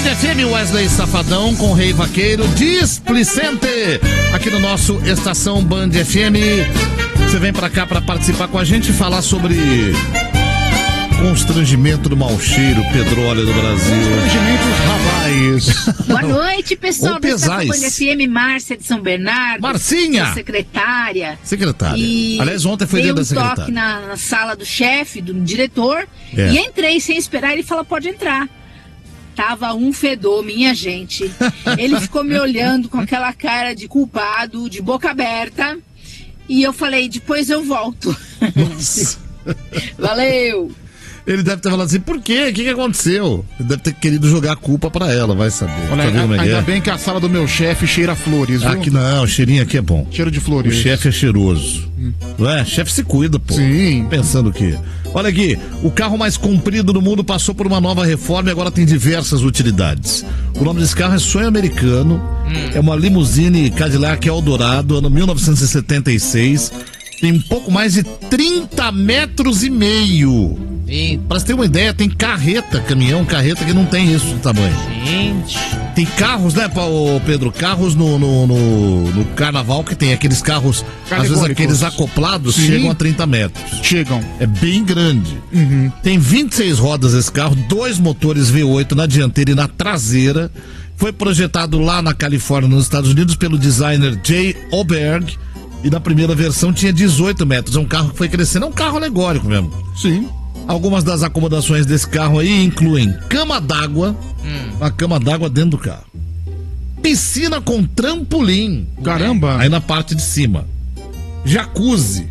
FM, Wesley Safadão com Rei Vaqueiro, displicente, aqui no nosso Estação Band FM. Você vem pra cá pra participar com a gente e falar sobre constrangimento do mau cheiro, Pedróleo do Brasil. Constrangimentos rabais. Boa noite, pessoal da Estação Band FM, Márcia de São Bernardo. Marcinha! Secretária. E aliás, ontem foi dia da secretária. Dei um toque na sala do chefe, do diretor, e entrei sem esperar. Ele falou, pode entrar. Tava um fedor, minha gente. Ele ficou me olhando com aquela cara de culpado, de boca aberta. E eu falei, depois eu volto. Nossa. Valeu! Ele deve ter falado assim, por quê? O que aconteceu? Ele deve ter querido jogar a culpa pra ela, vai saber. Olha, ainda bem que a sala do meu chefe cheira a flores, viu? Aqui não, o cheirinho aqui é bom. Cheiro de flores. O chefe é cheiroso. Não é? Chefe se cuida, pô. Sim. Pensando o quê? Olha aqui, o carro mais comprido do mundo passou por uma nova reforma e agora tem diversas utilidades. O nome desse carro é Sonho Americano. É uma limusine Cadillac Eldorado, ano 1976. Tem um pouco mais de 30 metros e meio. Pra você ter uma ideia, tem carreta, caminhão, carreta que não tem isso de tamanho. Gente. Tem carros, né, Pedro? Carros no carnaval que tem aqueles carros, às vezes aqueles acoplados, chegam a 30 metros. Chegam. É bem grande. Tem 26 rodas esse carro, 2 motores V8 na dianteira e na traseira. Foi projetado lá na Califórnia, nos Estados Unidos, pelo designer Jay Oberg. E na primeira versão tinha 18 metros. É um carro que foi crescendo, é um carro alegórico mesmo. Sim. Algumas das acomodações desse carro aí incluem cama d'água, uma cama d'água dentro do carro, piscina com trampolim, caramba, aí na parte de cima, jacuzzi,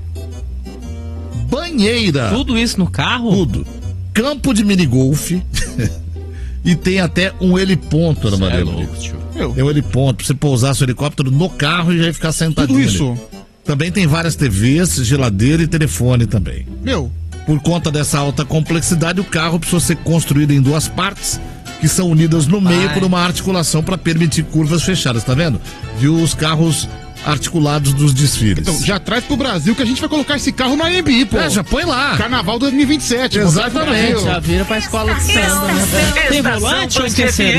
banheira, tudo isso no carro? Tudo, campo de minigolfe e tem até um heliponto na maneira. Tem um heliponto pra você pousar seu helicóptero no carro e já ficar sentadinho. Tudo isso. Ali. Também tem várias TVs, geladeira e telefone também. Por conta dessa alta complexidade, o carro precisou ser construído em 2 partes, que são unidas no meio por uma articulação para permitir curvas fechadas, tá vendo? Viu os carros articulados dos desfiles. Então, já traz pro Brasil que a gente vai colocar esse carro na AMB, pô. Já põe lá. Carnaval 2027. Exatamente. Já vira pra escola de samba, né? Tem volante ou esqueceram?